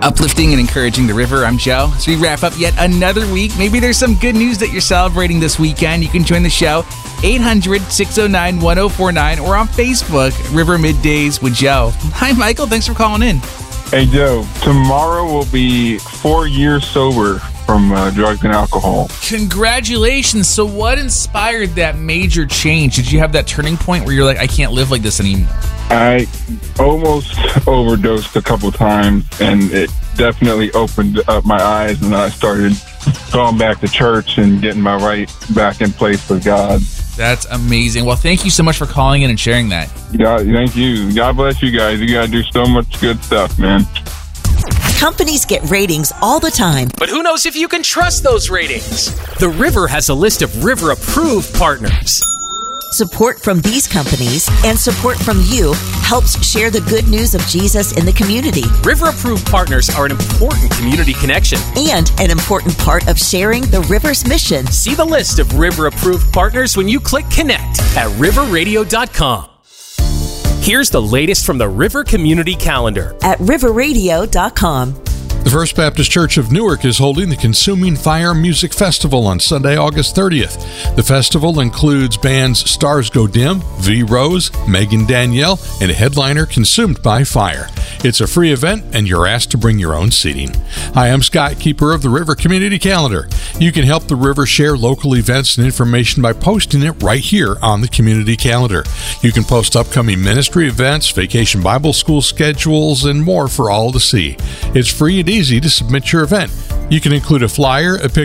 Uplifting and encouraging the river, I'm Joe. As we wrap up yet another week, maybe there's some good news that you're celebrating this weekend. You can join the show, 800-609-1049, or on Facebook, River Middays with Joe. Hi, Michael. Thanks for calling in. Hey, Joe. Tomorrow will be 4 years sober from drugs and alcohol. Congratulations. So what inspired that major change? Did you have that turning point where you're like, I can't live like this anymore? I almost overdosed a couple times, and it definitely opened up my eyes, and I started going back to church and getting my right back in place with God. That's amazing. Well, thank you so much for calling in and sharing that. Yeah, thank you. God bless you guys. You guys do so much good stuff, man. Companies get ratings all the time. But who knows if you can trust those ratings? The River has a list of River-approved partners. Support from these companies and support from you helps share the good news of Jesus in the community. River-approved partners are an important community connection and an important part of sharing the River's mission. See the list of River-approved partners when you click Connect at riverradio.com. Here's the latest from the River Community Calendar at riverradio.com. The First Baptist Church of Newark is holding the Consuming Fire Music Festival on Sunday, August 30th. The festival includes bands Stars Go Dim, V. Rose, Megan Danielle, and a headliner Consumed by Fire. It's a free event, and you're asked to bring your own seating. Hi, I'm Scott, keeper of the River Community Calendar. You can help the River share local events and information by posting it right here on the Community Calendar. You can post upcoming ministry events, vacation Bible school schedules, and more for all to see. It's free and easy to submit your event. You can include a flyer, a picture